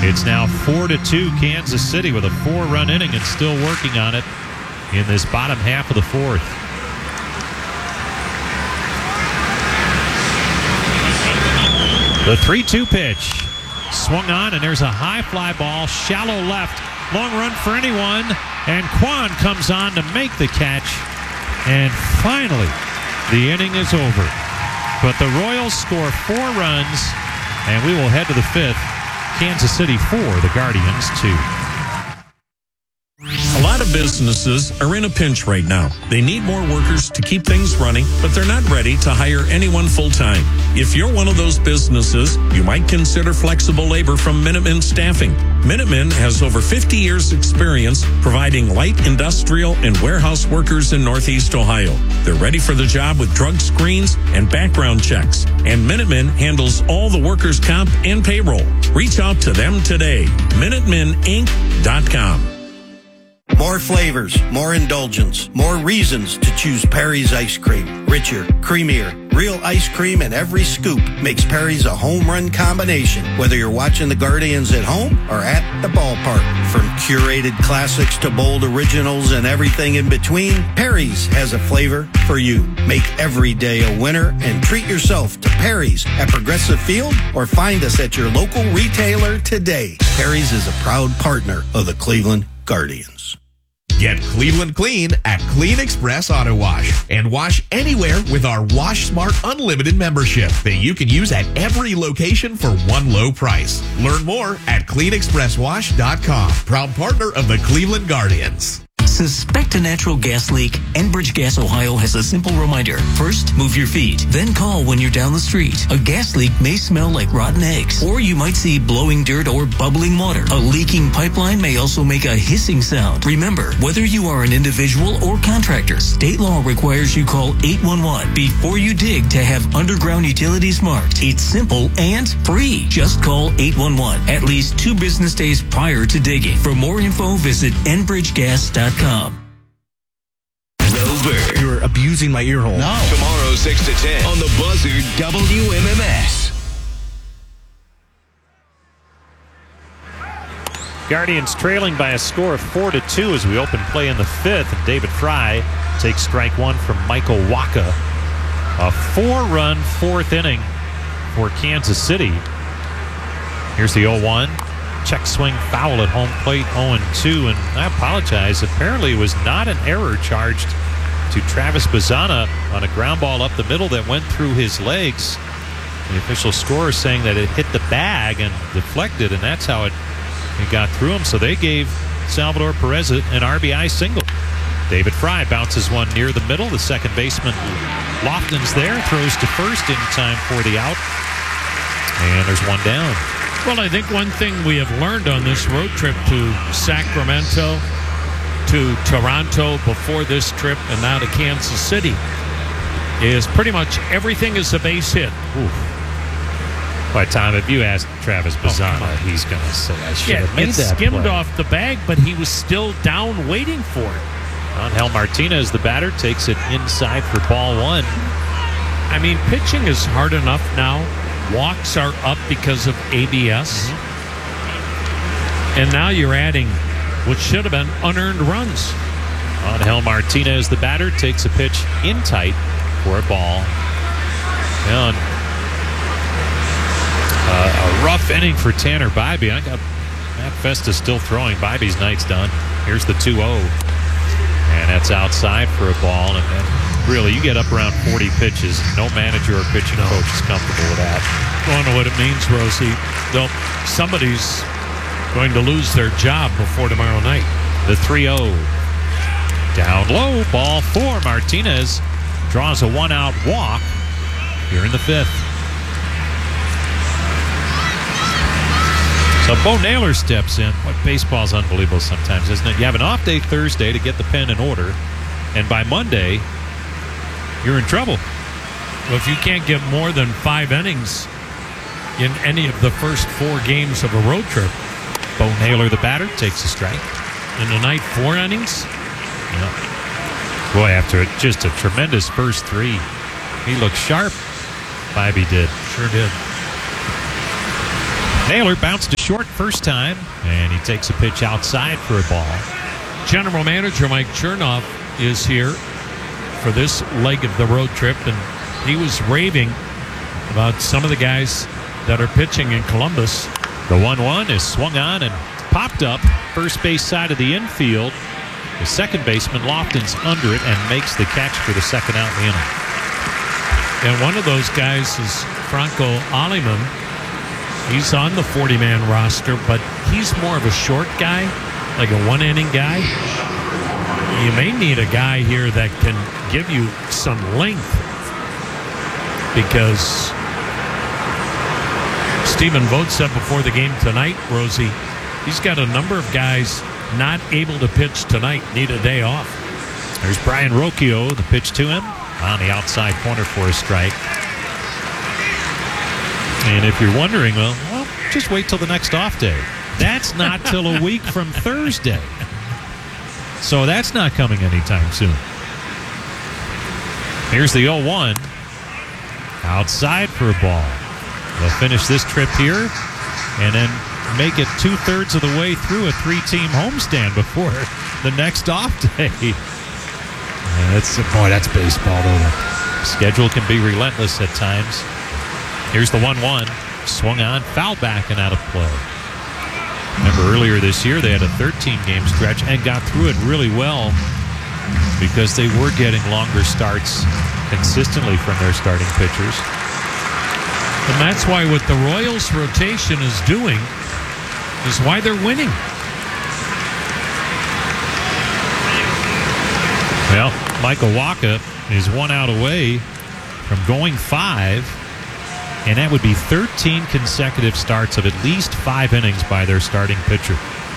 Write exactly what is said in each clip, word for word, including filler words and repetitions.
It's now four to two Kansas City with a four-run inning and still working on it in this bottom half of the fourth. The three two pitch. Swung on, and there's a high fly ball, shallow left. Long run for anyone, and Kwan comes on to make the catch. And finally, the inning is over. But the Royals score four runs, and we will head to the fifth. Kansas City four, the Guardians two. A lot of businesses are in a pinch right now. They need more workers to keep things running, but they're not ready to hire anyone full-time. If you're one of those businesses, you might consider flexible labor from Minuteman Staffing. Minuteman has over fifty years experience providing light industrial and warehouse workers in Northeast Ohio. They're ready for the job with drug screens and background checks. And Minuteman handles all the workers' comp and payroll. Reach out to them today. Minuteman Inc dot com. More flavors, more indulgence, more reasons to choose Perry's ice cream. Richer, creamier, real ice cream in every scoop makes Perry's a home run combination. Whether you're watching the Guardians at home or at the ballpark. From curated classics to bold originals and everything in between, Perry's has a flavor for you. Make every day a winner and treat yourself to Perry's at Progressive Field or find us at your local retailer today. Perry's is a proud partner of the Cleveland Guardians. Get Cleveland clean at Clean Express Auto Wash and wash anywhere with our Wash Smart Unlimited membership that you can use at every location for one low price. Learn more at clean express wash dot com. Proud partner of the Cleveland Guardians. Suspect a natural gas leak? Enbridge Gas Ohio has a simple reminder. First, move your feet. Then call when you're down the street. A gas leak may smell like rotten eggs, or you might see blowing dirt or bubbling water. A leaking pipeline may also make a hissing sound. Remember, whether you are an individual or contractor, state law requires you call eight one one before you dig to have underground utilities marked. It's simple and free. Just call eight one one at least two business days prior to digging. For more info, visit enbridge gas dot com. Rover. You're abusing my ear hole. No. Tomorrow, six to ten on the Buzzard W M M S. Guardians trailing by a score of four to two as we open play in the fifth. And David Fry takes strike one from Michael Wacha. A four-run fourth inning for Kansas City. Here's the oh one. Check swing foul at home plate, oh and two. And I apologize. Apparently it was not an error charged to Travis Bazzana on a ground ball up the middle that went through his legs. The official scorer saying that it hit the bag and deflected, and that's how it, it got through him. So they gave Salvador Perez an R B I single. David Fry bounces one near the middle. The second baseman Lofton's there, throws to first in time for the out. And there's one down. Well, I think one thing we have learned on this road trip to Sacramento, to Toronto before this trip, and now to Kansas City, is pretty much everything is a base hit. Ooh. By Tom, if you ask Travis Bazzana, oh, he's going to say, I should yeah, have made it that skimmed play. off the bag, but he was still down waiting for it. Angel Martinez, the batter, takes it inside for ball one. I mean, pitching is hard enough now. Walks are up because of A B S. Mm-hmm. And now you're adding what should have been unearned runs. Angel Martinez, the batter, takes a pitch in tight for a ball. And, uh, a rough inning for Tanner Bybee. I got Matt Festa still throwing. Bybee's night's done. Here's the two oh. And that's outside for a ball. And then really, you get up around forty pitches. No manager or pitching no. coach is comfortable with that. I don't know what it means, Rosie. Though somebody's going to lose their job before tomorrow night. The three oh. Down low, ball four. Martinez draws a one-out walk here in the fifth. So Bo Naylor steps in. What baseball's unbelievable sometimes, isn't it? You have an off day Thursday to get the pen in order, and by Monday, you're in trouble. Well, if you can't get more than five innings in any of the first four games of a road trip. Bo Naylor, the batter, takes a strike. In the night, four innings? Yeah. Boy, after just a tremendous first three, he looked sharp. Bybee did. Sure did. Naylor bounced to short first time, and he takes a pitch outside for a ball. General Manager Mike Chernoff is here for this leg of the road trip, and he was raving about some of the guys that are pitching in Columbus. The one one is swung on and popped up first base side of the infield. The second baseman, Lofton's under it and makes the catch for the second out in the inning. And one of those guys is Franco Aliman. He's on the forty-man roster, but he's more of a short guy, like a one-inning guy. You may need a guy here that can give you some length, because Stephen Vogt said before the game tonight, Rosie, he's got a number of guys not able to pitch tonight, need a day off. There's Brian Rocchio, the pitch to him on the outside corner for a strike. And if you're wondering, well, well, just wait till the next off day. That's not till a week from Thursday. So that's not coming anytime soon. Here's the oh one. Outside for a ball. They'll finish this trip here and then make it two-thirds of the way through a three-team homestand before the next off day. And that's, boy, that's baseball, though. The schedule can be relentless at times. Here's the one one. Swung on, foul back and out of play. Remember earlier this year they had a thirteen-game stretch and got through it really well because they were getting longer starts consistently from their starting pitchers. And that's why what the Royals rotation is doing is why they're winning. Well, Michael Wacha is one out away from going five, and that would be thirteen consecutive starts of at least five innings by their starting pitcher.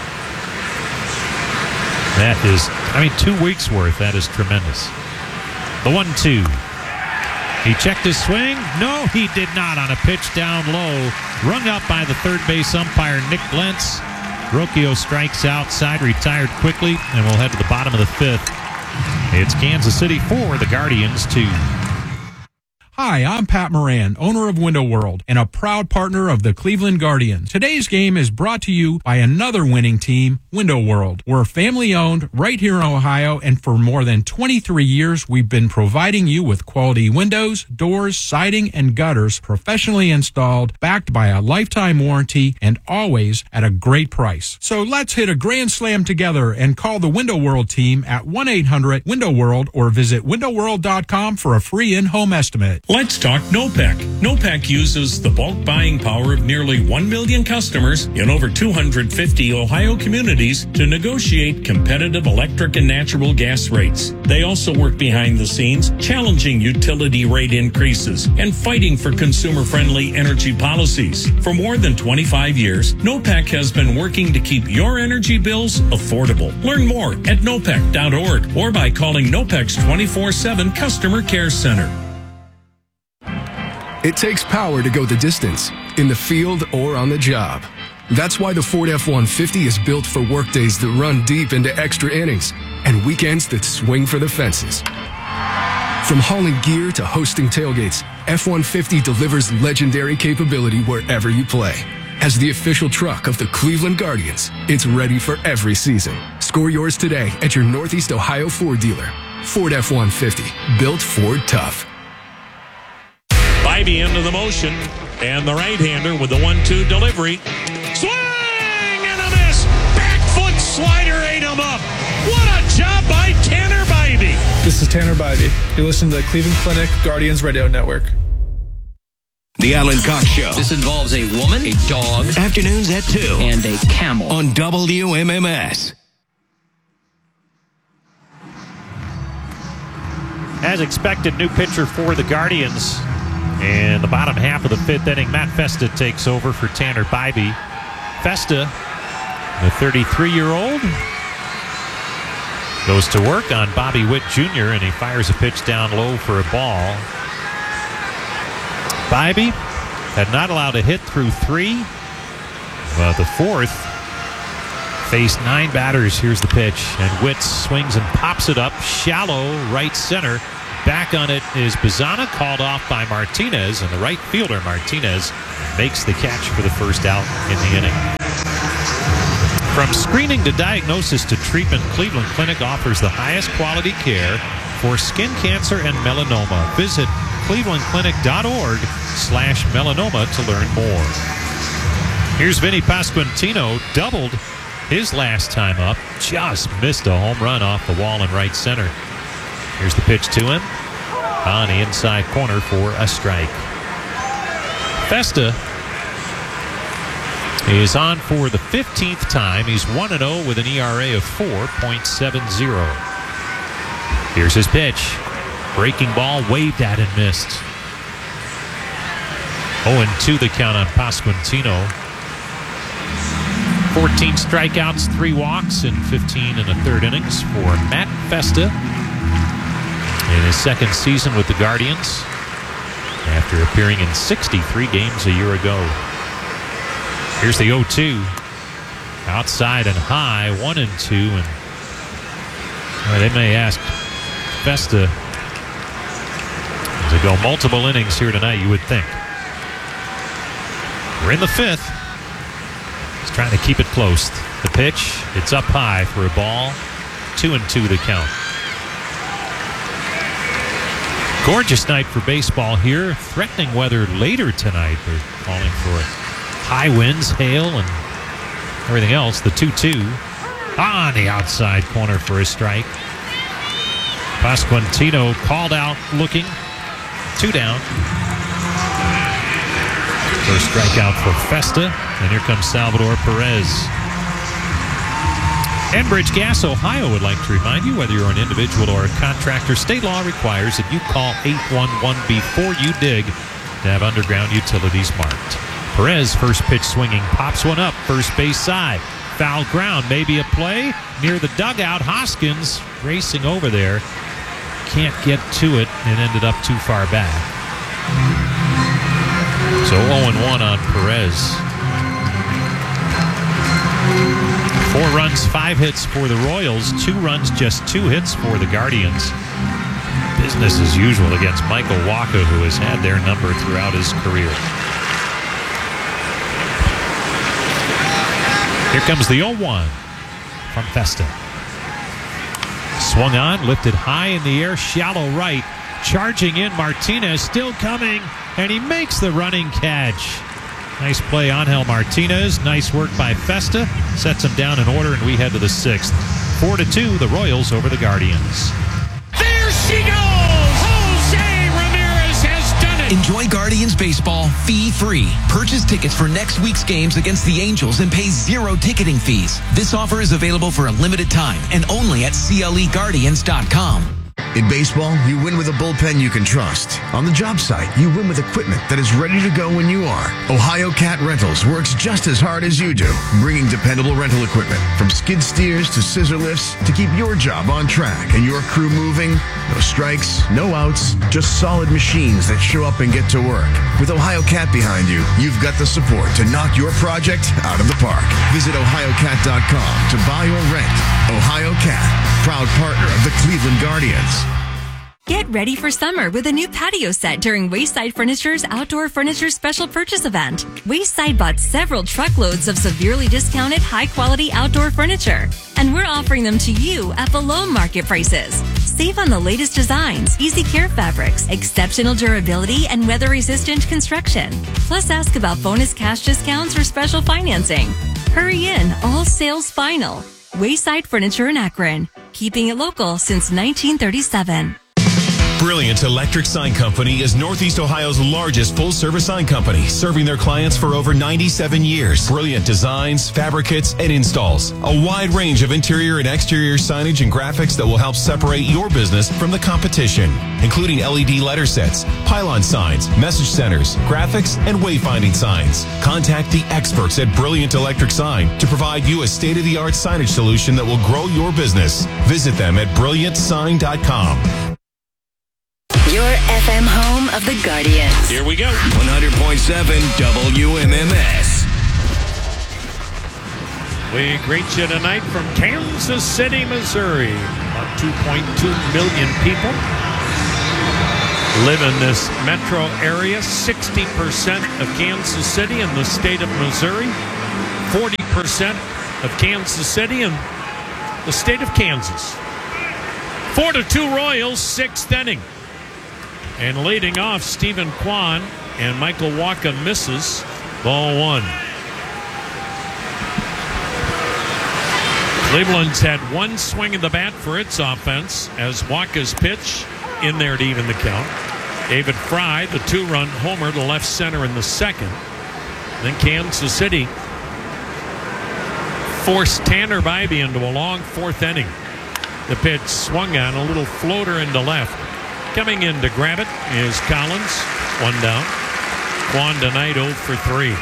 That is, I mean, two weeks worth. That is tremendous. The one two. He checked his swing. No, he did not on a pitch down low. Rung up by the third base umpire, Nick Glentz. Rocchio strikes outside, retired quickly, and we'll head to the bottom of the fifth. It's Kansas City four, the Guardians two. Hi, I'm Pat Moran, owner of Window World and a proud partner of the Cleveland Guardians. Today's game is brought to you by another winning team, Window World. We're family owned right here in Ohio, and for more than twenty-three years, we've been providing you with quality windows, doors, siding, and gutters professionally installed, backed by a lifetime warranty, and always at a great price. So let's hit a grand slam together and call the Window World team at one eight hundred window world or visit window world dot com for a free in-home estimate. Let's talk NOPEC. NOPEC uses the bulk buying power of nearly one million customers in over two hundred fifty Ohio communities to negotiate competitive electric and natural gas rates. They also work behind the scenes, challenging utility rate increases and fighting for consumer-friendly energy policies. For more than twenty-five years, NOPEC has been working to keep your energy bills affordable. Learn more at nopec dot org or by calling NOPEC's twenty-four seven Customer Care Center. It takes power to go the distance, in the field or on the job. That's why the Ford F one fifty is built for workdays that run deep into extra innings and weekends that swing for the fences. From hauling gear to hosting tailgates, F one fifty delivers legendary capability wherever you play. As the official truck of the Cleveland Guardians, it's ready for every season. Score yours today at your Northeast Ohio Ford dealer. Ford F one fifty, built Ford tough. Bybee into the motion, and the right-hander with the one two delivery. Swing and a miss! Back foot slider ate him up. What a job by Tanner Bybee. This is Tanner Bybee. You listen to the Cleveland Clinic Guardians Radio Network. The Alan Cox Show. This involves a woman, a dog, Afternoons at two. and a camel. On W M M S. As expected, new pitcher for the Guardians. In the bottom half of the fifth inning, Matt Festa takes over for Tanner Bybee. Festa, the thirty-three-year-old, goes to work on Bobby Witt Junior, and he fires a pitch down low for a ball. Bybee had not allowed a hit through three. But the fourth faced nine batters. Here's the pitch, and Witt swings and pops it up shallow right center. Back on it is Bazana, called off by Martinez, and the right fielder, Martinez, makes the catch for the first out in the inning. From screening to diagnosis to treatment, Cleveland Clinic offers the highest quality care for skin cancer and melanoma. Visit clevelandclinic.org slash melanoma to learn more. Here's Vinny Pasquantino, doubled his last time up. Just missed a home run off the wall in right center. Here's the pitch to him on the inside corner for a strike. Festa is on for the fifteenth time. He's one and oh with an E R A of four point seven oh. Here's his pitch. Breaking ball waved at and missed. oh and two the count on Pasquantino. fourteen strikeouts, three walks, and fifteen and a third innings for Matt Festa in his second season with the Guardians after appearing in sixty-three games a year ago. Here's the oh two. Outside and high, one and two. And well, they may ask Festa to go multiple innings here tonight, you would think. We're in the fifth. He's trying to keep it close. The pitch, it's up high for a ball. Two and two the count. Gorgeous night for baseball here. Threatening weather later tonight. They're calling for high winds, hail, and everything else. The two two on the outside corner for a strike. Pasquantino called out looking. Two down. First strikeout for Festa. And here comes Salvador Perez. Enbridge Gas Ohio would like to remind you, whether you're an individual or a contractor, state law requires that you call eight one one before you dig to have underground utilities marked. Perez, first pitch swinging, pops one up, first base side. Foul ground, maybe a play. Near the dugout, Hoskins racing over there. Can't get to it and ended up too far back. So oh and one on Perez. Four runs, five hits for the Royals. Two runs, just two hits for the Guardians. Business as usual against Michael Wacha, who has had their number throughout his career. Here comes the oh one from Festa. Swung on, lifted high in the air, shallow right. Charging in, Martinez still coming, and he makes the running catch. Nice play, Angel Martinez. Nice work by Festa. Sets him down in order, and we head to the sixth. Four to two, the Royals over the Guardians. There she goes! Jose Ramirez has done it! Enjoy Guardians baseball fee-free. Purchase tickets for next week's games against the Angels and pay zero ticketing fees. This offer is available for a limited time and only at C L E Guardians dot com. In baseball, you win with a bullpen you can trust. On the job site, you win with equipment that is ready to go when you are. Ohio Cat Rentals works just as hard as you do, bringing dependable rental equipment from skid steers to scissor lifts to keep your job on track and your crew moving. No strikes, no outs, just solid machines that show up and get to work. With Ohio Cat behind you, you've got the support to knock your project out of the park. Visit ohio cat dot com to buy or rent. Ohio Cat, proud partner of the Cleveland Guardians. Get ready for summer with a new patio set during Wayside Furniture's Outdoor Furniture Special Purchase event. Wayside bought several truckloads of severely discounted high-quality outdoor furniture, and we're offering them to you at below market prices. Save on the latest designs, easy care fabrics, exceptional durability, and weather-resistant construction. Plus, ask about bonus cash discounts or special financing. Hurry in, all sales final. Wayside Furniture in Akron, keeping it local since nineteen thirty-seven. Brilliant Electric Sign Company is Northeast Ohio's largest full-service sign company, serving their clients for over ninety-seven years. Brilliant designs, fabricates, and installs. A wide range of interior and exterior signage and graphics that will help separate your business from the competition, including L E D letter sets, pylon signs, message centers, graphics, and wayfinding signs. Contact the experts at Brilliant Electric Sign to provide you a state-of-the-art signage solution that will grow your business. Visit them at brilliant sign dot com. Your F M home of the Guardians. Here we go. one hundred point seven W M M S. We greet you tonight from Kansas City, Missouri. About two point two million people. live in this metro area. sixty percent of Kansas City in the state of Missouri. forty percent of Kansas City in the state of Kansas. Four to two Royals, sixth inning. And leading off, Stephen Kwan, and Michael Wacha misses. Ball one. Cleveland's had one swing of the bat for its offense as Wacha's pitch in there to even the count. David Fry, the two-run homer to left center in the second. Then Kansas City forced Tanner Bybee into a long fourth inning. The pitch swung on, a little floater into left. Coming in to grab it is Collins. One down. Kwan tonight oh for three.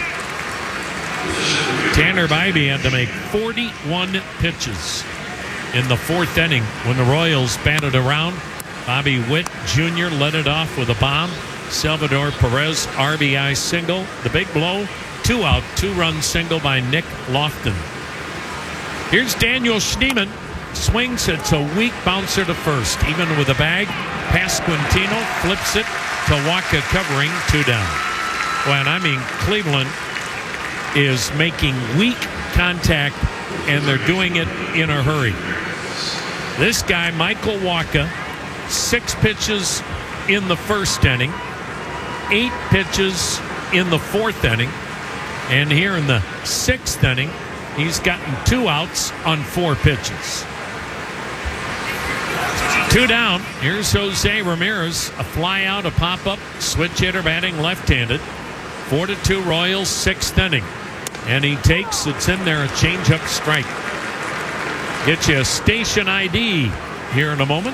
Tanner Bybee had to make forty-one pitches in the fourth inning when the Royals batted around. Bobby Witt Junior led it off with a bomb. Salvador Perez R B I single. The big blow, two out, two-run single by Nick Lofton. Here's Daniel Schneemann. Swings, it's a weak bouncer to first. Even with a bag, Pasquantino flips it to Wacha covering, two down. Well, I mean, Cleveland is making weak contact, and they're doing it in a hurry. This guy, Michael Wacha, six pitches in the first inning, eight pitches in the fourth inning, and here in the sixth inning, he's gotten two outs on four pitches. Two down. Here's Jose Ramirez. A fly out, a pop up, switch hitter batting left-handed. Four to two Royals, sixth inning. And he takes, it's in there, a change-up strike. Get you a station I D here in a moment.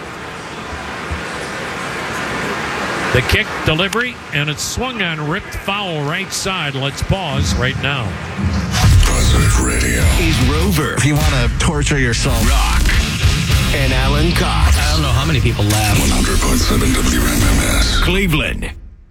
The kick delivery, and it's swung on, ripped foul right side. Let's pause right now. Buzzard Radio. He's Rover. If you want to torture yourself. Rock. And Alan Cox. I don't know how many people laugh. one hundred point seven W M M S. Cleveland.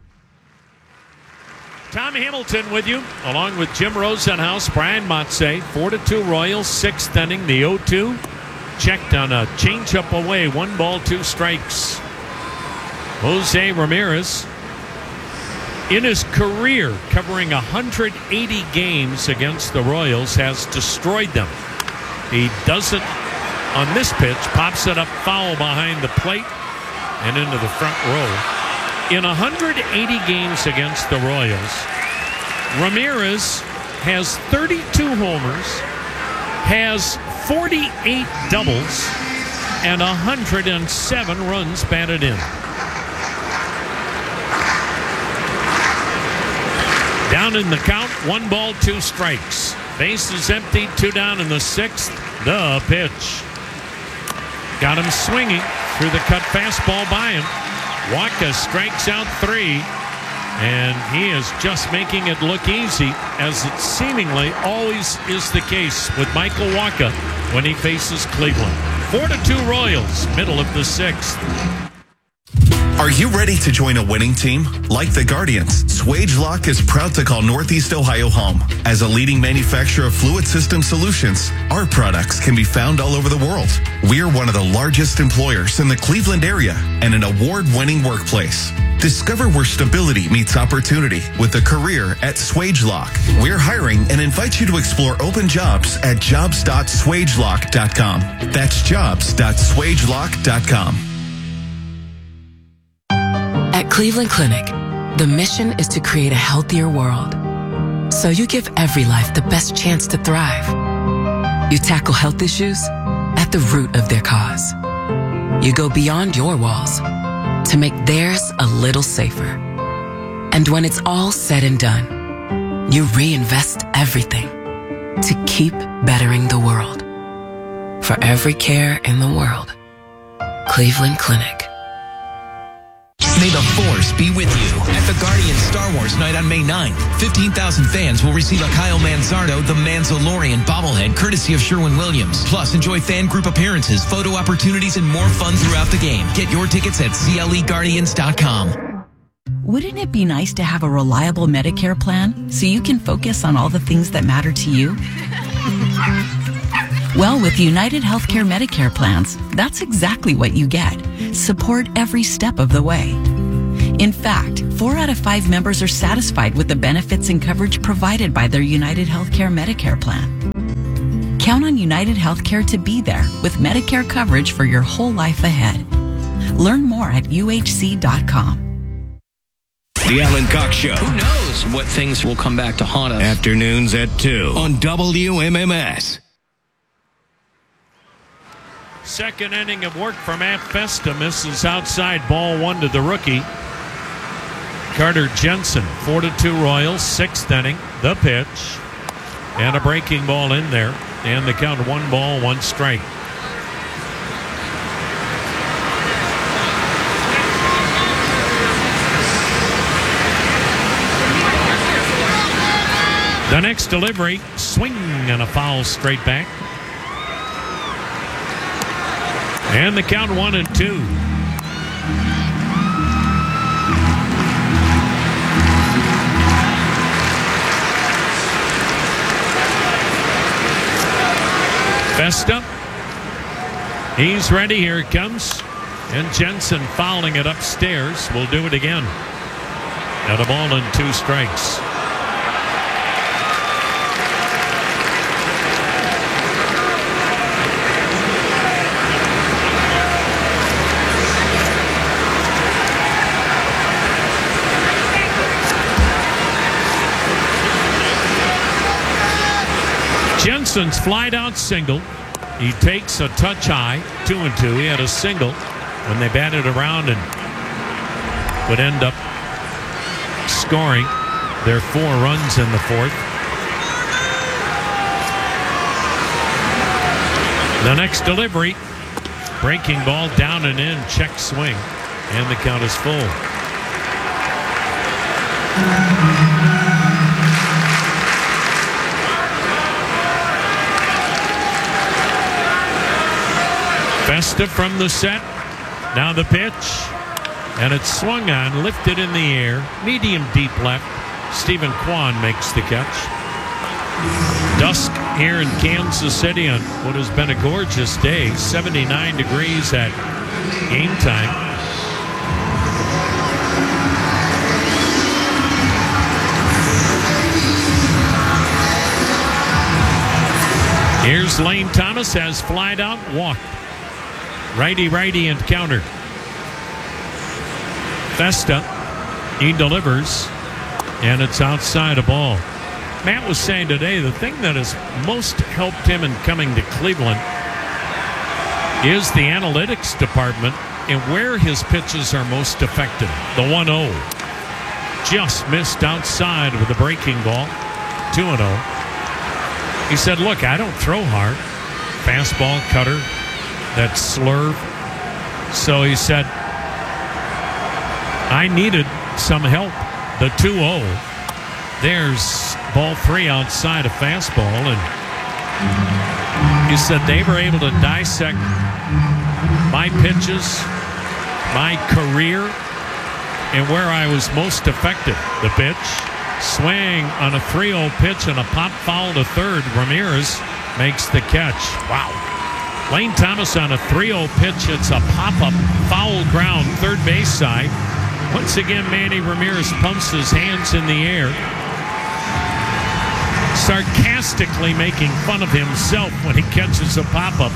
Tom Hamilton with you, along with Jim Rosenhaus, Brian Motze. Four to two Royals, sixth inning. The oh two checked on a changeup away. One ball, two strikes. Jose Ramirez, in his career, covering one hundred eighty games against the Royals, has destroyed them. He doesn't, on this pitch, pops it up foul behind the plate and into the front row. In one hundred eighty games against the Royals, Ramirez has thirty-two homers, has forty-eight doubles, and one hundred seven runs batted in. Down in the count, one ball, two strikes. Bases empty, two down in the sixth. The pitch. Got him swinging through the cut fastball by him. Wacha strikes out three, and he is just making it look easy, as it seemingly always is the case with Michael Wacha when he faces Cleveland. Four to two Royals, middle of the sixth. Are you ready to join a winning team? Like the Guardians, Swagelok is proud to call Northeast Ohio home. As a leading manufacturer of fluid system solutions, our products can be found all over the world. We are one of the largest employers in the Cleveland area and an award-winning workplace. Discover where stability meets opportunity with a career at Swagelok. We're hiring and invite you to explore open jobs at jobs dot swagelok dot com. That's jobs dot swagelok dot com. At Cleveland Clinic, the mission is to create a healthier world. So you give every life the best chance to thrive. You tackle health issues at the root of their cause. You go beyond your walls to make theirs a little safer. And when it's all said and done, you reinvest everything to keep bettering the world. For every care in the world, Cleveland Clinic. May the Force be with you at the Guardians Star Wars night on May ninth. fifteen thousand fans will receive a Kyle Manzardo, the Manzalorian bobblehead, courtesy of Sherwin-Williams. Plus, enjoy fan group appearances, photo opportunities, and more fun throughout the game. Get your tickets at C L E Guardians dot com. Wouldn't it be nice to have a reliable Medicare plan so you can focus on all the things that matter to you? Well, with United Healthcare Medicare plans, that's exactly what you get. Support every step of the way. In fact, four out of five members are satisfied with the benefits and coverage provided by their United Healthcare Medicare plan. Count on United Healthcare to be there with Medicare coverage for your whole life ahead. Learn more at U H C dot com. The Alan Cox Show. Who knows what things will come back to haunt us? Afternoons at two on W M M S. Second inning of work for Matt Festa. Misses outside, ball one to the rookie, Carter Jensen. Four to two Royals. Sixth inning. The pitch. And a breaking ball in there. And the count one ball, one strike. The next delivery, swing and a foul straight back. And the count one and two. Festa. He's ready. Here it comes. And Jensen fouling it upstairs. Will do it again. Now the ball and two strikes. Jensen's flied out single. He takes a touch high, two and two. He had a single when they batted around and would end up scoring their four runs in the fourth. The next delivery, breaking ball down and in, check swing, and the count is full. Festa from the set. Now the pitch. And it's swung on, lifted in the air. Medium deep left. Stephen Kwan makes the catch. Dusk here in Kansas City on what has been a gorgeous day. seventy-nine degrees at game time. Here's Lane Thomas, has flied out, walked. Righty-righty encounter. Festa, he delivers, and it's outside a ball. Matt was saying today the thing that has most helped him in coming to Cleveland is the analytics department and where his pitches are most effective. The one oh. Just missed outside with a breaking ball. two and oh. He said, look, I don't throw hard. Fastball, cutter, that slurve. So he said, I needed some help. The two oh. There's ball three outside a fastball. And he said they were able to dissect my pitches, my career, and where I was most effective. The pitch, swing on a three oh pitch and a pop foul to third. Ramirez makes the catch. Wow. Lane Thomas on a three oh pitch. It's a pop-up foul ground, third base side. Once again, Manny Ramirez pumps his hands in the air, sarcastically making fun of himself when he catches a pop-up.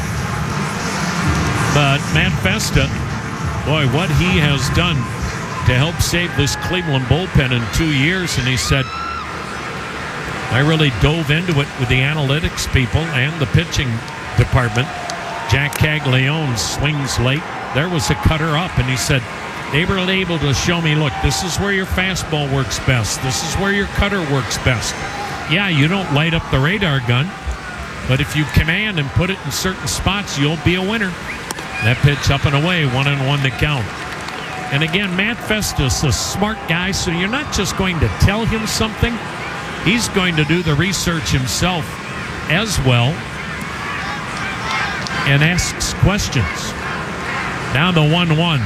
But Matt Festa, boy, what he has done to help save this Cleveland bullpen in two years, and he said, I really dove into it with the analytics people and the pitching department. Jack Caglione swings late. There was a cutter up, and he said, they were able to show me, look, this is where your fastball works best. This is where your cutter works best. Yeah, you don't light up the radar gun, but if you command and put it in certain spots, you'll be a winner. That pitch up and away, one and one to count. And again, Matt Festa's a smart guy, so you're not just going to tell him something. He's going to do the research himself as well and asks questions. Now the one one.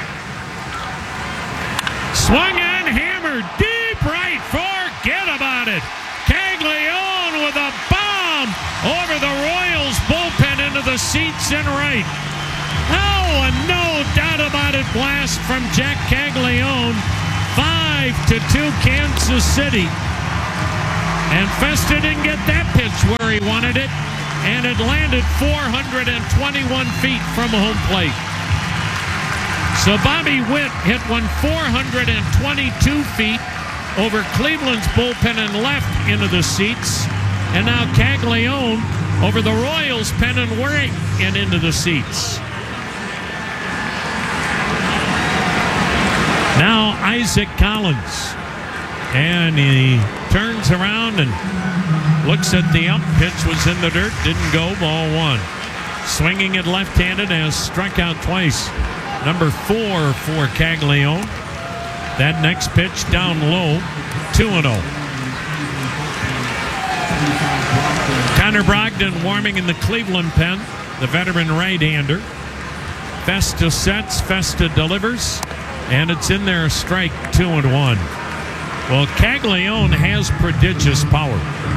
Swung on, hammered, deep right, forget about it. Caglione with a bomb over the Royals bullpen into the seats in right. Oh, a no undoubted blast from Jack Caglione. Five to two Kansas City. And Festa didn't get that pitch where he wanted it, and it landed four hundred twenty-one feet from home plate. So Bobby Witt hit one four hundred twenty-two feet over Cleveland's bullpen and left into the seats. And now Caglione over the Royals' pen and right and into the seats. Now Isaac Collins. And he turns around and looks at the ump. Pitch was in the dirt. Didn't go. Ball one. Swinging it left-handed, has struck out twice. Number four for Caglione. That next pitch down low. two and oh. Connor Brogdon warming in the Cleveland pen. The veteran right-hander. Festa sets. Festa delivers. And it's in there, a strike, two and one. Well, Caglione has prodigious power.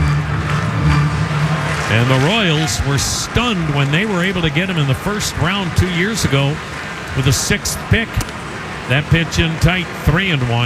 And the Royals were stunned when they were able to get him in the first round two years ago with a sixth pick. That pitch in tight, three and one.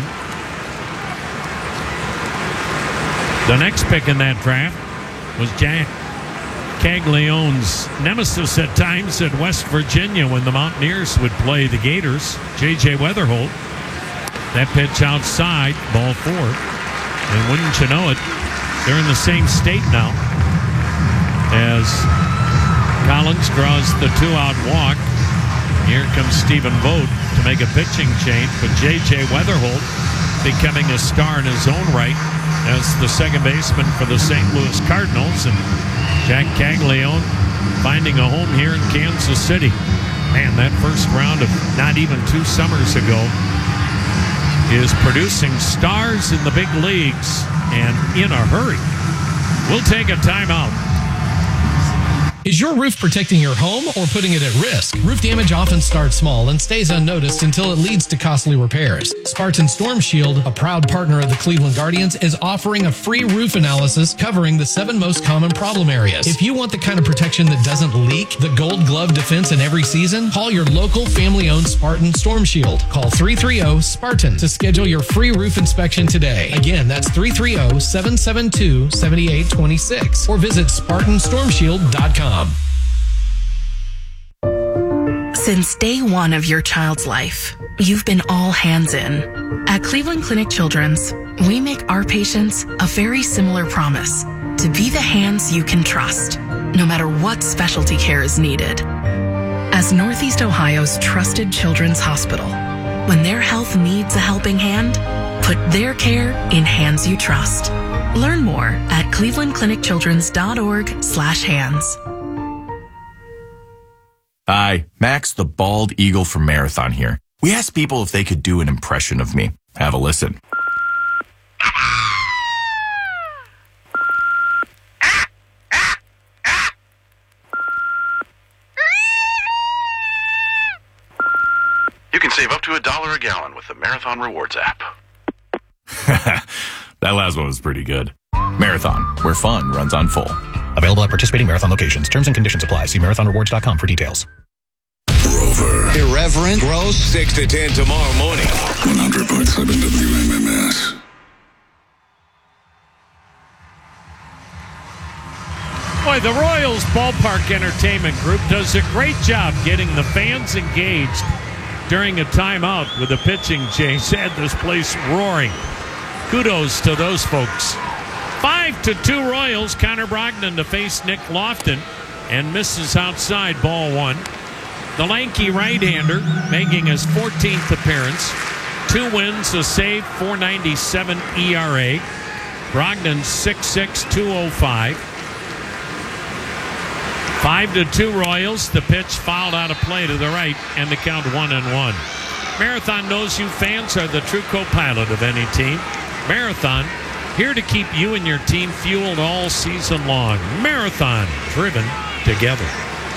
The next pick in that draft was Jack Caglione's nemesis at times at West Virginia when the Mountaineers would play the Gators, J J Weatherholt. That pitch outside, ball four. And wouldn't you know it, they're in the same state now as Collins draws the two-out walk. Here comes Stephen Vogt to make a pitching change, but J J Weatherholt becoming a star in his own right as the second baseman for the Saint Louis Cardinals, and Jack Caglione finding a home here in Kansas City. Man, that first round of not even two summers ago is producing stars in the big leagues and in a hurry. We'll take a timeout. Is your roof protecting your home or putting it at risk? Roof damage often starts small and stays unnoticed until it leads to costly repairs. Spartan Storm Shield, a proud partner of the Cleveland Guardians, is offering a free roof analysis covering the seven most common problem areas. If you want the kind of protection that doesn't leak, the gold glove defense in every season, call your local family-owned Spartan Storm Shield. Call three three zero SPARTAN to schedule your free roof inspection today. Again, that's three three zero, seven seven two, seven eight two six or visit Spartan Storm Shield dot com. Since day one of your child's life, you've been all hands in. At Cleveland Clinic Children's, we make our patients a very similar promise: to be the hands you can trust, no matter what specialty care is needed. As Northeast Ohio's trusted children's hospital, when their health needs a helping hand, put their care in hands you trust. Learn more at cleveland clinic children's dot org slash hands. Hi, Max the Bald Eagle from Marathon here. We asked people if they could do an impression of me. Have a listen. You can save up to a dollar a gallon with the Marathon Rewards app. That last one was pretty good. Marathon, where fun runs on full. Available at participating Marathon locations. Terms and conditions apply. See marathon rewards dot com for details. Rover. Irreverent, gross. six to ten tomorrow morning. one hundred point seven W M M S. Boy, the Royals Ballpark Entertainment Group does a great job getting the fans engaged during a timeout with a pitching change. Had this place roaring. Kudos to those folks. Five to two Royals. Connor Brogdon to face Nick Lofton and misses outside, ball one. The lanky right-hander making his fourteenth appearance. Two wins, a save, four ninety-seven E R A. Brogdon six six, two oh five. Five to two Royals. The pitch fouled out of play to the right, and the count one and one. Marathon knows you fans are the true co-pilot of any team. Marathon, here to keep you and your team fueled all season long. Marathon, driven together.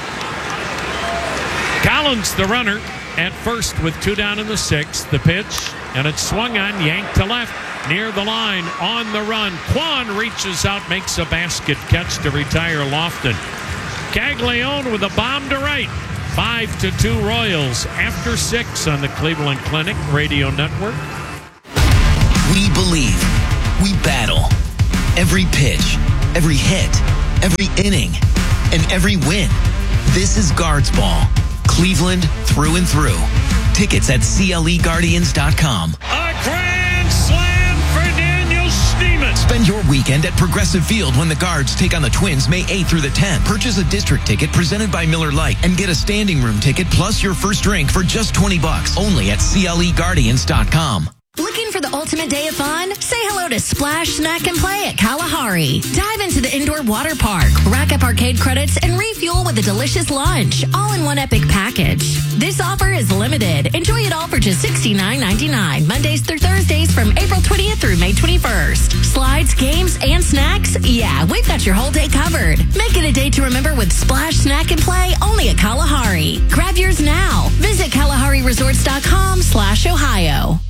Collins, the runner, at first with two down in the sixth. The pitch, and it's swung on, yanked to left, near the line, on the run. Quan reaches out, makes a basket catch to retire Lofton. Caglione with a bomb to right. Five to two Royals after six on the Cleveland Clinic Radio Network. We believe. We battle. Every pitch, every hit, every inning, and every win. This is Guards Ball. Cleveland through and through. Tickets at C L E Guardians dot com. A grand slam for Daniel Schneemann. Spend your weekend at Progressive Field when the Guards take on the Twins May eighth through the tenth. Purchase a district ticket presented by Miller Lite and get a standing room ticket plus your first drink for just twenty bucks. Only at C L E Guardians dot com. Looking for the ultimate day of fun? Say hello to Splash Snack and Play at Kalahari. Dive into the indoor water park, rack up arcade credits, and refuel with a delicious lunch, all in one epic package. This offer is limited. Enjoy it all for just sixty-nine ninety-nine, Mondays through Thursdays from April twentieth through May twenty-first. Slides, games, and snacks? Yeah, we've got your whole day covered. Make it a day to remember with Splash Snack and Play only at Kalahari. Grab yours now. Visit Kalahari Resorts dot com slash Ohio.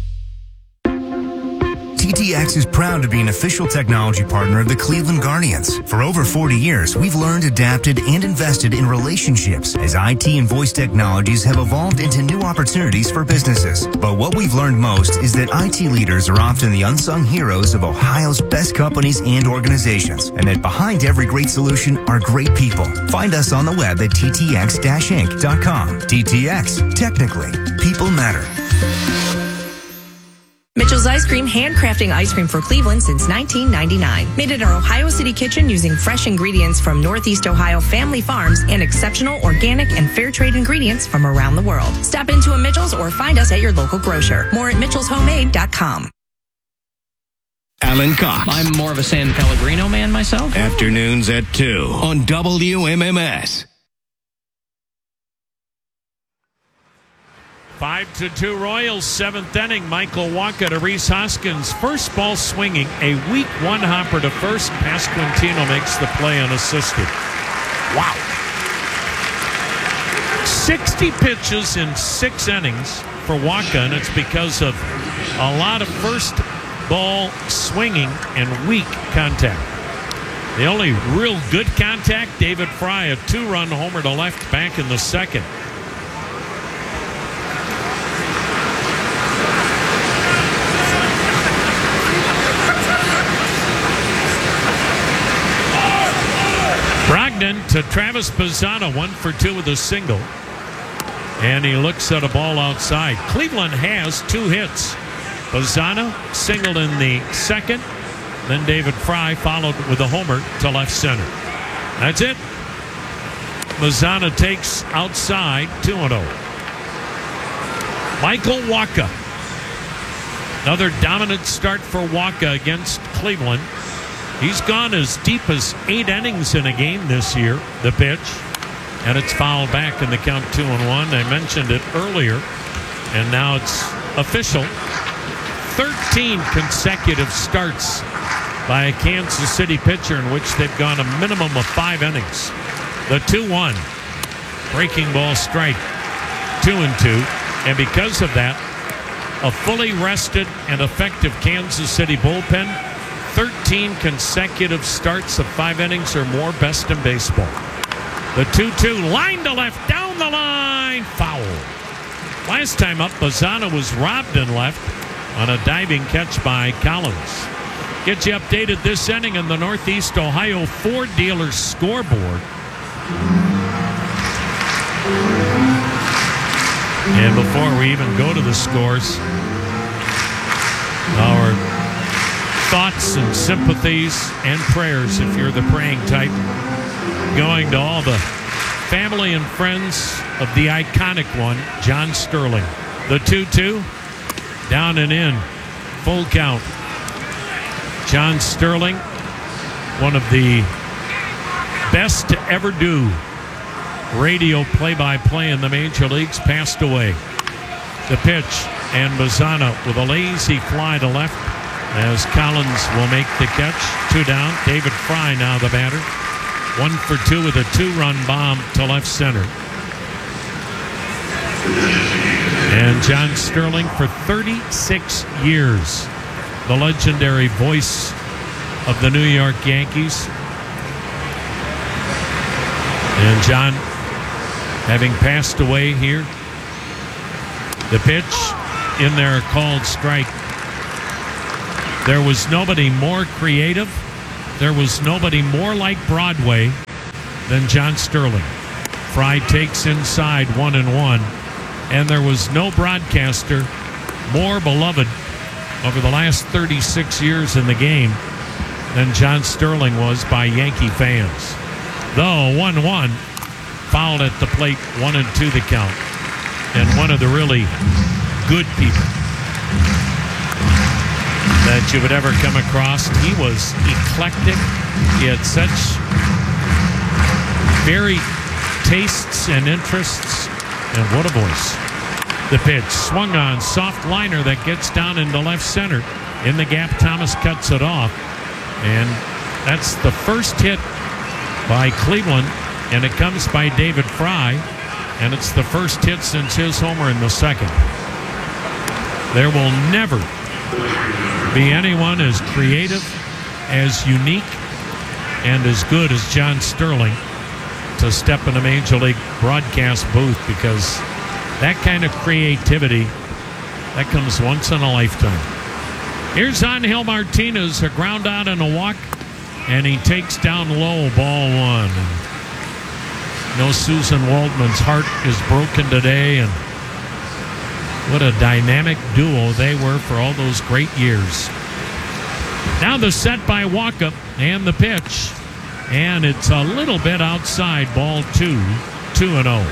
T T X is proud to be an official technology partner of the Cleveland Guardians. For over forty years, we've learned, adapted, and invested in relationships as I T and voice technologies have evolved into new opportunities for businesses. But what we've learned most is that I T leaders are often the unsung heroes of Ohio's best companies and organizations, and that behind every great solution are great people. Find us on the web at T T X Inc dot com. T T X, technically, people matter. Mitchell's Ice Cream, handcrafting ice cream for Cleveland since nineteen ninety-nine. Made in our Ohio City kitchen using fresh ingredients from Northeast Ohio family farms and exceptional organic and fair trade ingredients from around the world. Stop into a Mitchell's or find us at your local grocer. More at mitchells homemade dot com. Alan Cox. I'm more of a San Pellegrino man myself. Afternoons at two on W M M S. Five to two Royals, seventh inning. Michael Wacha to Rhys Hoskins. First ball swinging. A weak one hopper to first. Pasquantino makes the play unassisted. Wow. sixty pitches in six innings for Wacha, and it's because of a lot of first ball swinging and weak contact. The only real good contact, David Fry, a two-run homer to left back in the second. Brogdon to Travis Bazzana, one for two with a single. And he looks at a ball outside. Cleveland has two hits. Bazzana singled in the second. Then David Fry followed with a homer to left center. That's it. Bazzana takes outside, two and oh. Michael Wacha. Another dominant start for Wacha against Cleveland. He's gone as deep as eight innings in a game this year, the pitch. And it's fouled back in the count two and one. I mentioned it earlier, and now it's official. thirteen consecutive starts by a Kansas City pitcher in which they've gone a minimum of five innings. The two one. Breaking ball strike. Two and two. And because of that, a fully rested and effective Kansas City bullpen, thirteen consecutive starts of five innings or more, best in baseball. The two two, line to left, down the line, foul. Last time up, Bazzana was robbed in left on a diving catch by Collins. Get you updated this inning on the Northeast Ohio Ford Dealers scoreboard. And before we even go to the scores, our thoughts and sympathies and prayers, if you're the praying type, going to all the family and friends of the iconic one, John Sterling. The two two, down and in, full count. John Sterling, one of the best to ever do radio play-by-play in the major leagues, passed away. The pitch, and Bazzana with a lazy fly to left, as Collins will make the catch. Two down. David Fry now the batter. One for two with a two-run bomb to left center. And John Sterling for thirty-six years, the legendary voice of the New York Yankees. And John having passed away here. The pitch in there called strike. There was nobody more creative. There was nobody more like Broadway than John Sterling. Fry takes inside one and one. And there was no broadcaster more beloved over the last thirty-six years in the game than John Sterling was by Yankee fans. Though one one, fouled at the plate, one and two the count. And one of the really good people that you would ever come across. He was eclectic. He had such varied tastes and interests. And what a voice. The pitch swung on, soft liner that gets down into left center. In the gap, Thomas cuts it off. And that's the first hit by Cleveland, and it comes by David Fry, and it's the first hit since his homer in the second. There will never be anyone as creative, as unique, and as good as John Sterling to step in a Major League broadcast booth, because that kind of creativity, that comes once in a lifetime. Here's Angel Martinez, a ground out and a walk, and he takes down low, ball one. And, you know, Susan Waldman's heart is broken today, and what a dynamic duo they were for all those great years. Now the set by Walkup and the pitch, and it's a little bit outside, ball two, two and oh.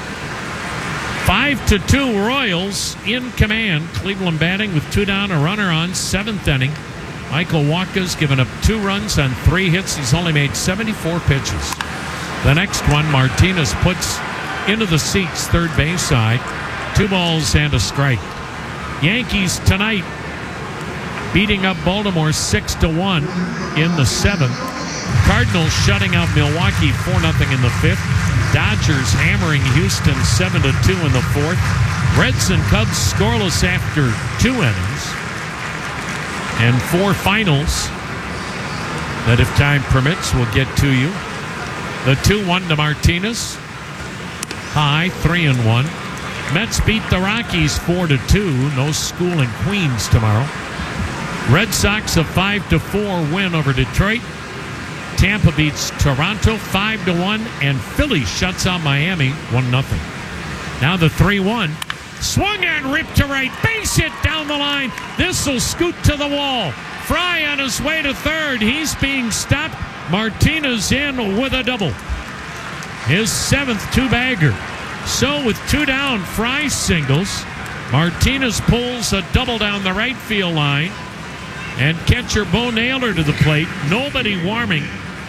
Five to two, Royals in command. Cleveland batting with two down, a runner on, seventh inning. Michael Wacha's given up two runs on three hits. He's only made seventy-four pitches. The next one, Martinez puts into the seats, third base side. Two balls and a strike. Yankees tonight beating up Baltimore six to one in the seventh. Cardinals shutting out Milwaukee four nothing in the fifth. Dodgers hammering Houston seven to two in the fourth. Reds and Cubs scoreless after two innings. And four finals that, if time permits, we'll get to you. The two one to Martinez. High, three and one. Mets beat the Rockies four to two. No school in Queens tomorrow. Red Sox a five to four win over Detroit. Tampa beats Toronto five to one, and Philly shuts out Miami one nothing. Now the three one. Swung and ripped to right. Base hit down the line. This will scoot to the wall. Fry on his way to third. He's being stopped. Martinez in with a double. His seventh two-bagger. So with two down, Fry singles. Martinez pulls a double down the right field line. And catcher Bo Naylor to the plate. Nobody warming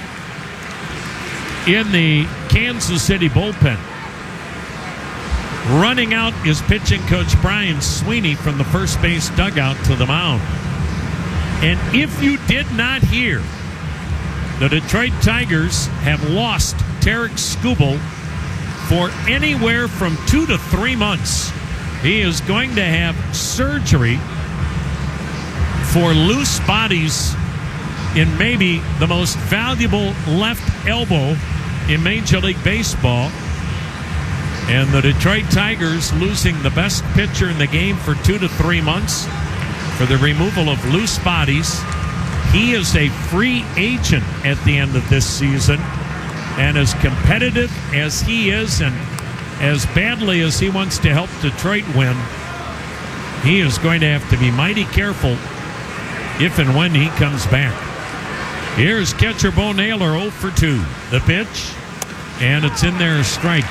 in the Kansas City bullpen. Running out is pitching coach Brian Sweeney from the first base dugout to the mound. And if you did not hear, the Detroit Tigers have lost Tarek Skubal for anywhere from two to three months. He is going to have surgery for loose bodies in maybe the most valuable left elbow in Major League Baseball. And the Detroit Tigers losing the best pitcher in the game for two to three months for the removal of loose bodies. He is a free agent at the end of this season. And as competitive as he is and as badly as he wants to help Detroit win, he is going to have to be mighty careful if and when he comes back. Here's catcher Bo Naylor, oh for two. The pitch, and it's in there, a strike.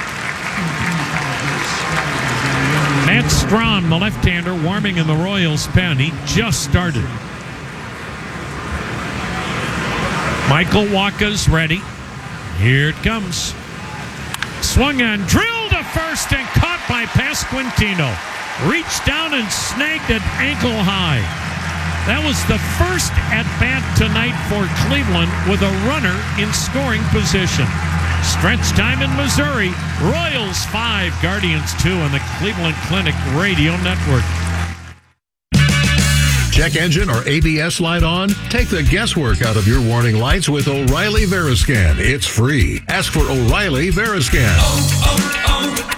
Matt Strahm, the left-hander, warming in the Royals pen. He just started. Michael Wacha's ready. Here it comes. Swung on, drilled to first, and caught by Pasquantino. Reached down and snagged it ankle high. That was the first at-bat tonight for Cleveland with a runner in scoring position. Stretch time in Missouri. Royals five, Guardians two on the Cleveland Clinic Radio Network. check engine or A B S light on? Take the guesswork out of your warning lights with O'Reilly Veriscan. It's free. Ask for O'Reilly Veriscan. Oh,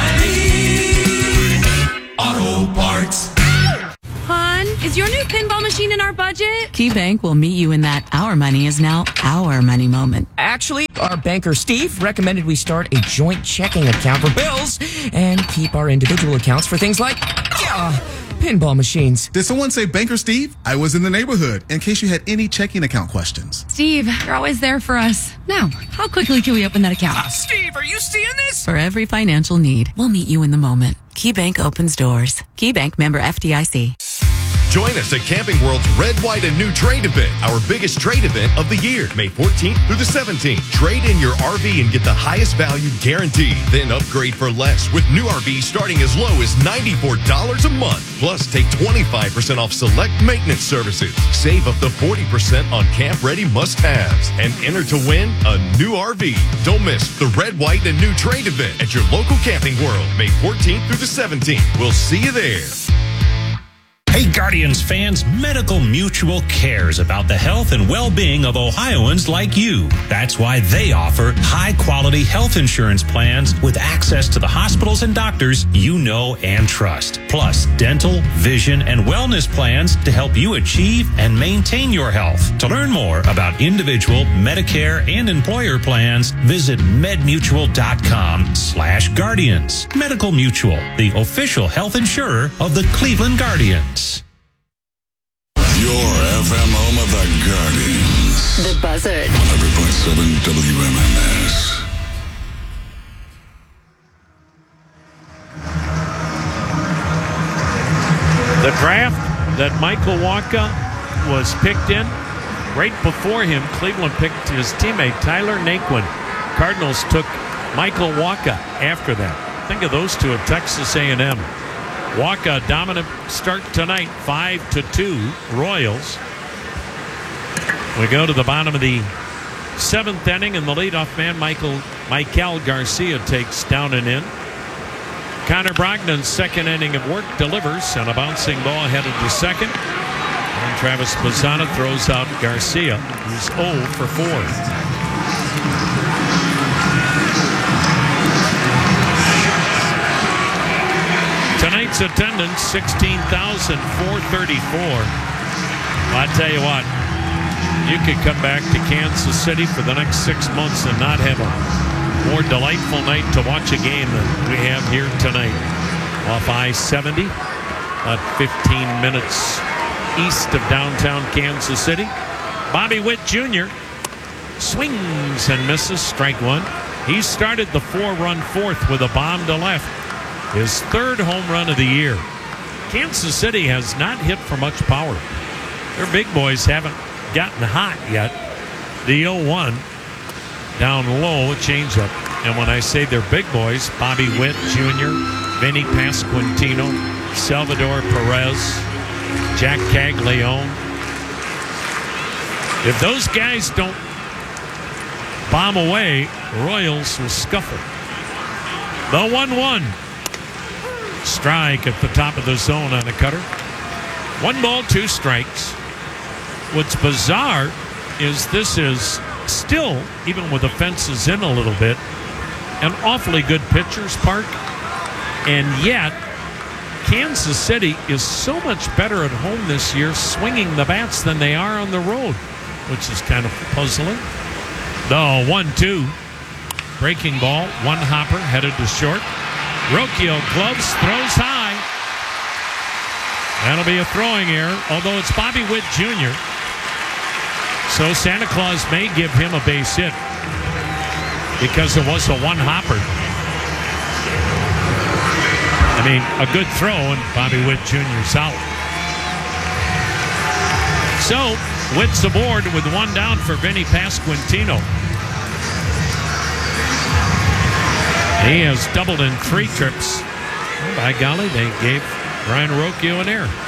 oh, oh, O'Reilly Auto Parts. Hon, is your new pinball machine in our budget? KeyBank will meet you in that our money is now our money moment. Actually, our banker Steve recommended we start a joint checking account for bills and keep our individual accounts for things like uh, pinball machines. Did someone say Banker Steve? I was in the neighborhood in case you had any checking account questions. Steve, you're always there for us. Now, how quickly can we open that account? Uh, Steve, are you seeing this? For every financial need, we'll meet you in the moment. KeyBank opens doors. KeyBank, member F D I C. Join us at Camping World's Red, White, and New Trade Event, our biggest trade event of the year, May fourteenth through the seventeenth. Trade in your R V and get the highest value guaranteed. Then upgrade for less with new R Vs starting as low as ninety-four dollars a month. Plus, take twenty-five percent off select maintenance services. Save up to forty percent on camp-ready must-haves. And enter to win a new R V. Don't miss the Red, White, and New Trade Event at your local Camping World, May fourteenth through the seventeenth. We'll see you there. Hey, Guardians fans, Medical Mutual cares about the health and well-being of Ohioans like you. That's why they offer high-quality health insurance plans with access to the hospitals and doctors you know and trust. Plus, dental, vision, and wellness plans to help you achieve and maintain your health. To learn more about individual, Medicare, and employer plans, visit medmutual.com slash guardians. Medical Mutual, the official health insurer of the Cleveland Guardians. Your F M home of the Guardians. The Buzzard. one hundred point seven W M M S. The draft that Michael Wacha was picked in, right before him, Cleveland picked his teammate Tyler Naquin. Cardinals took Michael Wacha after that. Think of those two at Texas A and M. Wacha dominant start tonight, five to two Royals. We go to the bottom of the seventh inning, and the leadoff man, Michael Michael Garcia, takes down and in. Connor Brogdon's second inning of work delivers, and a bouncing ball headed to second. And Travis Bazzana throws out Garcia, who's oh for four. Tonight's attendance, sixteen thousand four hundred thirty-four. Well, I tell you what, you could come back to Kansas City for the next six months and not have a more delightful night to watch a game than we have here tonight. Off I seventy, about fifteen minutes east of downtown Kansas City. Bobby Witt Junior swings and misses, strike one. He started the four-run fourth with a bomb to left. His third home run of the year. Kansas City has not hit for much power. Their big boys haven't gotten hot yet. The oh one down low, a changeup. And when I say they're big boys, Bobby Witt Junior, Vinny Pasquantino, Salvador Perez, Jack Caglione. If those guys don't bomb away, Royals will scuffle. The one one. Strike at the top of the zone on a cutter. One ball, two strikes. What's bizarre is this is still, even with the fences in a little bit, an awfully good pitcher's park. And yet, Kansas City is so much better at home this year swinging the bats than they are on the road, which is kind of puzzling. The one two. Breaking ball, one hopper headed to short. Rocchio gloves, throws high. That'll be a throwing error, although it's Bobby Witt Junior So Santa Claus may give him a base hit because it was a one hopper. I mean, a good throw, and Bobby Witt Junior's out. So, Witt's aboard with one down for Vinny Pasquantino. He has doubled in three trips. Oh, by golly, they gave Ryan Rocchio an error.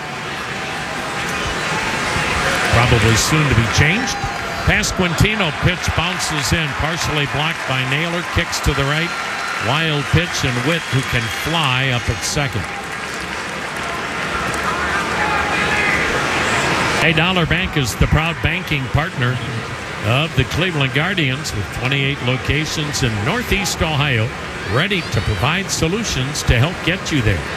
Probably soon to be changed. Pasquantino pitch bounces in, partially blocked by Naylor, kicks to the right. Wild pitch, and Witt, who can fly, up at second. Hey, Dollar Bank is the proud banking partner of the Cleveland Guardians with twenty-eight locations in Northeast Ohio, ready to provide solutions to help get you there.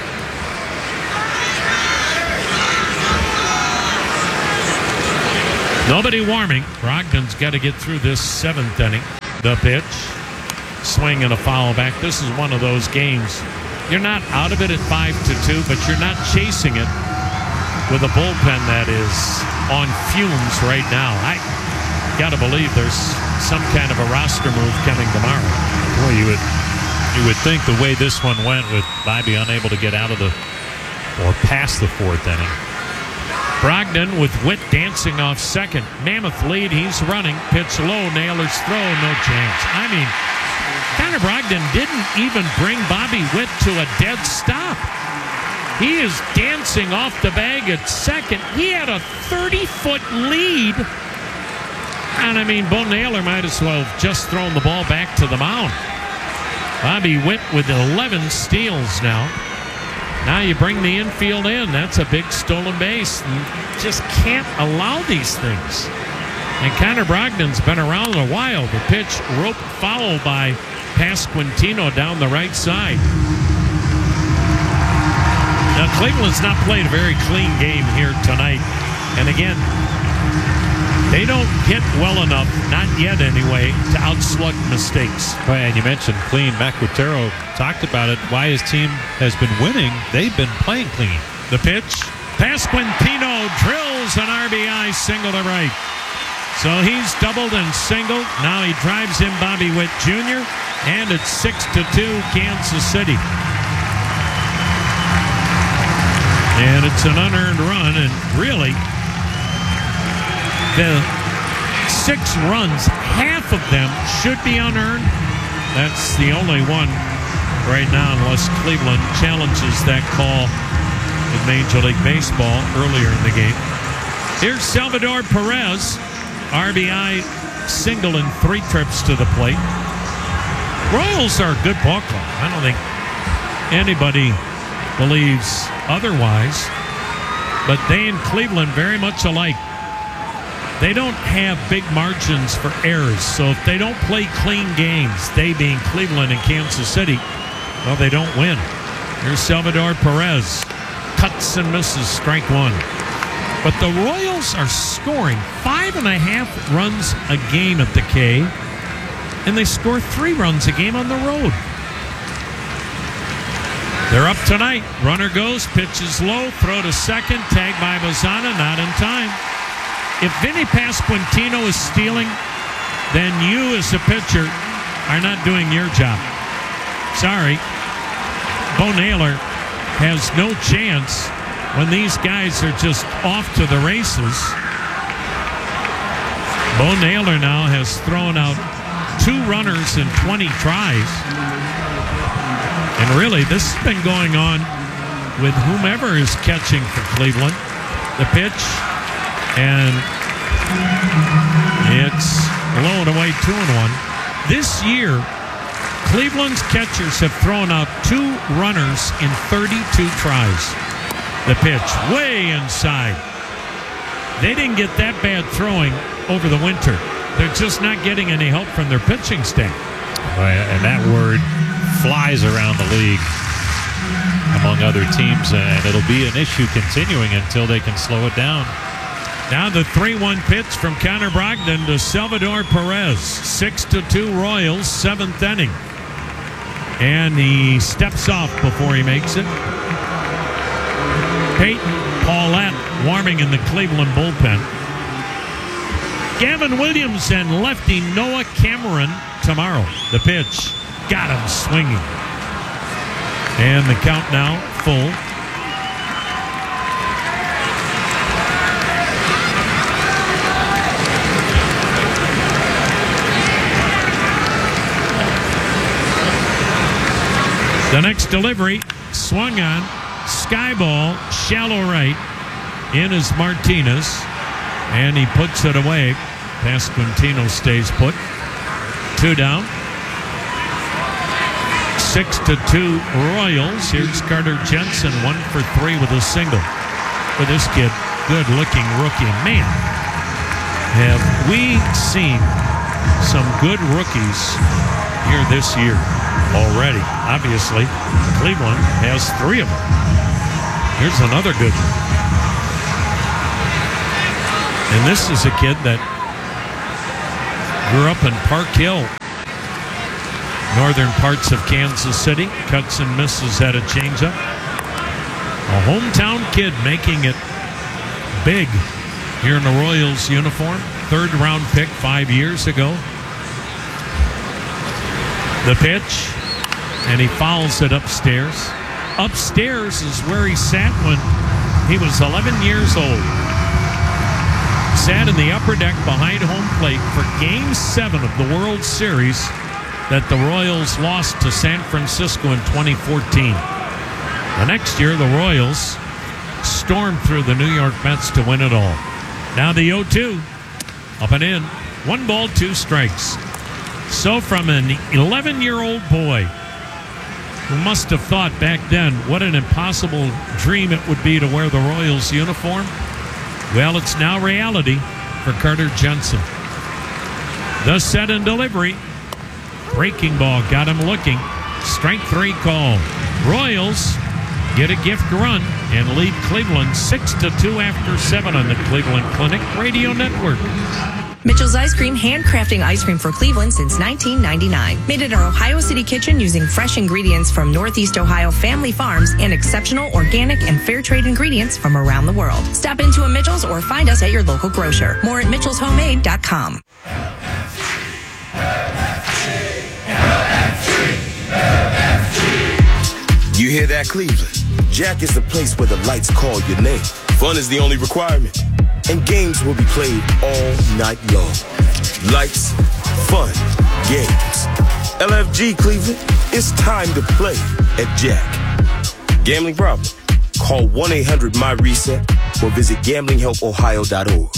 Nobody warming. Brogdon's got to get through this seventh inning. The pitch. Swing and a foul back. This is one of those games. You're not out of it at five to two, but you're not chasing it with a bullpen that is on fumes right now. I got to believe there's some kind of a roster move coming tomorrow. Boy, you would you would think the way this one went with Bobby unable to get out of the or past the fourth inning. Brogdon with Witt dancing off second. Mammoth lead. He's running. Pitch low. Naylor's throw. No chance. I mean, Connor Brogdon didn't even bring Bobby Witt to a dead stop. He is dancing off the bag at second. He had a thirty-foot lead. And, I mean, Bo Naylor might as well have just thrown the ball back to the mound. Bobby Witt with eleven steals now. Now you bring the infield in. That's a big stolen base. You just can't allow these things. And Connor Brogdon's been around a while. The pitch roped foul by Pasquantino down the right side. Now, Cleveland's not played a very clean game here tonight. And again, they don't hit well enough, not yet anyway, to outslug mistakes. Oh, and you mentioned clean. Mac Quintero talked about it. Why his team has been winning, they've been playing clean. The pitch. Pasquantino drills an R B I single to right. So he's doubled and singled. Now he drives in Bobby Witt Junior And it's six to two Kansas City. And it's an unearned run. And really, the six runs, half of them should be unearned. That's the only one right now, unless Cleveland challenges that call in Major League Baseball earlier in the game. Here's Salvador Perez. R B I single in three trips to the plate. Royals are a good ball club. I don't think anybody believes otherwise. But they and Cleveland very much alike. They don't have big margins for errors. So if they don't play clean games, they being Cleveland and Kansas City, well, they don't win. Here's Salvador Perez. Cuts and misses, strike one. But the Royals are scoring five and a half runs a game at the K, and they score three runs a game on the road. They're up tonight. Runner goes, pitches low, throw to second, tag by Bazana, not in time. If Vinny Pasquantino is stealing, then you as a pitcher are not doing your job. Sorry. Bo Naylor has no chance when these guys are just off to the races. Bo Naylor now has thrown out two runners in twenty tries. And really, this has been going on with whomever is catching for Cleveland. The pitch, and it's blown away two and one. This year, Cleveland's catchers have thrown out two runners in thirty-two tries. The pitch, way inside. They didn't get that bad throwing over the winter. They're just not getting any help from their pitching staff. And that word flies around the league among other teams, and it'll be an issue continuing until they can slow it down. Now the three one pitch from Connor Brogdon to Salvador Perez. six to two Royals, seventh inning. And he steps off before he makes it. Peyton Paulette warming in the Cleveland bullpen. Gavin Williams and lefty Noah Cameron tomorrow. The pitch. Got him swinging. And the count now full. The next delivery, swung on, sky ball, shallow right, in is Martinez, and he puts it away. Pasquantino stays put. Two down. Six to two Royals. Here's Carter Jensen, one for three with a single for this kid. good-looking rookie. Man, have we seen some good rookies here this year already. Obviously, Cleveland has three of them. Here's another good one. And this is a kid that grew up in Park Hill, northern parts of Kansas City. Cuts and misses at a changeup. A hometown kid making it big here in the Royals uniform. Third round pick five years ago. The pitch, and he fouls it upstairs. Upstairs is where he sat when he was eleven years old. Sat in the upper deck behind home plate for Game seven of the World Series that the Royals lost to San Francisco in twenty fourteen. The next year, the Royals stormed through the New York Mets to win it all. Now the oh two, up and in. One ball, two strikes. So from an eleven-year-old boy who must have thought back then what an impossible dream it would be to wear the Royals uniform, well, it's now reality for Carter Jensen. The set and delivery. Breaking ball got him looking. Strike three call. Royals get a gift run and lead Cleveland six to two after seven on the Cleveland Clinic Radio Network. Mitchell's Ice Cream, handcrafting ice cream for Cleveland since nineteen ninety-nine. Made in our Ohio City kitchen using fresh ingredients from Northeast Ohio family farms and exceptional organic and fair trade ingredients from around the world. Stop into a Mitchell's or find us at your local grocer. More at mitchells homemade dot com. You hear that, Cleveland? Jack is the place where the lights call your name. Fun is the only requirement. And games will be played all night long. Lights, fun, games. L F G Cleveland, it's time to play at Jack. Gambling problem? Call one eight hundred my reset or visit gambling help ohio dot org.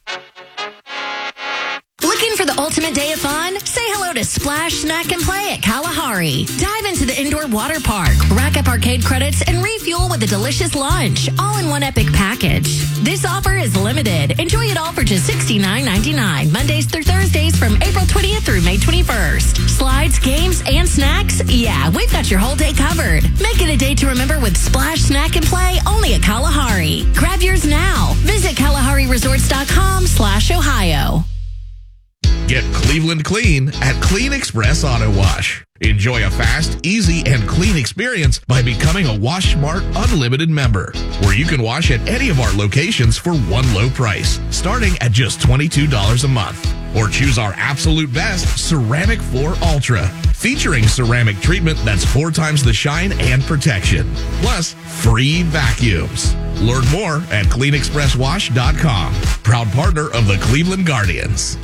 Looking for the ultimate day of fun? Say hello to Splash Snack and Play at Kalahari. Dive into the indoor water park, rack up arcade credits, and refuel with a delicious lunch, all in one epic package. This offer is limited. Enjoy it all for just sixty-nine ninety-nine, Mondays through Thursdays from April twentieth through May twenty-first. Slides, games, and snacks? Yeah, we've got your whole day covered. Make it a day to remember with Splash Snack and Play only at Kalahari. Grab yours now. Visit kalahari resorts dot com slash Ohio. Get Cleveland clean at Clean Express Auto Wash. Enjoy a fast, easy, and clean experience by becoming a Wash Smart Unlimited member, where you can wash at any of our locations for one low price, starting at just twenty-two dollars a month. Or choose our absolute best Ceramic Floor Ultra, featuring ceramic treatment that's four times the shine and protection, plus free vacuums. Learn more at clean express wash dot com. Proud partner of the Cleveland Guardians.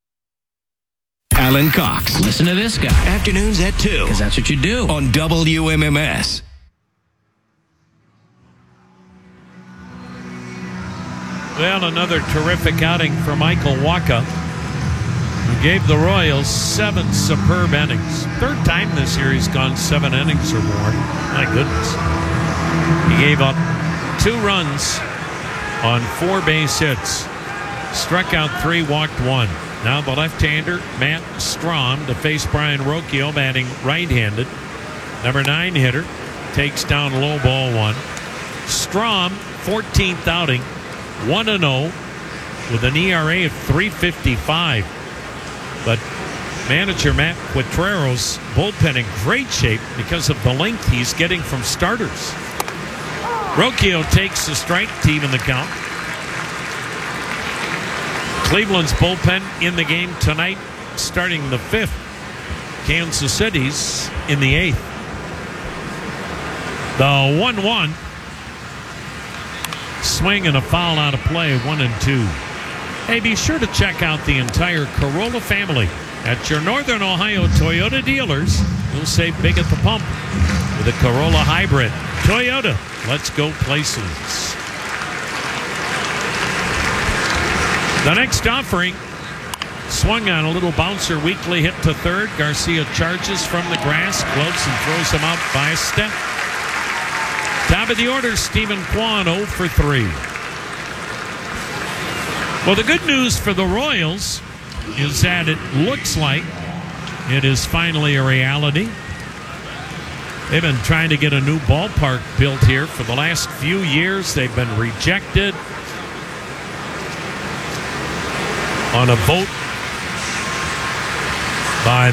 Alan Cox. Listen to this guy. Afternoons at two. Because that's what you do. On W M M S. Well, another terrific outing for Michael Wacha, who gave the Royals seven superb innings. Third time this year he's gone seven innings or more. My goodness. He gave up two runs on four base hits. Struck out three, walked one. Now the left-hander, Matt Strahm, to face Brian Rocchio, batting right-handed. Number nine hitter, takes down low ball one. Strahm, fourteenth outing, one and oh, with an E R A of three fifty-five. But manager Matt Quatrero's bullpen in great shape because of the length he's getting from starters. Rocchio takes the strike to even the count. Cleveland's bullpen in the game tonight, starting the fifth. Kansas City's in the eighth. The one one. Swing and a foul out of play, one and two. Hey, be sure to check out the entire Corolla family at your Northern Ohio Toyota dealers. You'll save big at the pump with a Corolla Hybrid. Toyota, let's go places. The next offering, swung on a little bouncer, weakly hit to third. Garcia charges from the grass, gloves and throws him out by a step. Top of the order, Stephen Kwan, oh for three. Well, the good news for the Royals is that it looks like it is finally a reality. They've been trying to get a new ballpark built here for the last few years. They've been rejected on a vote by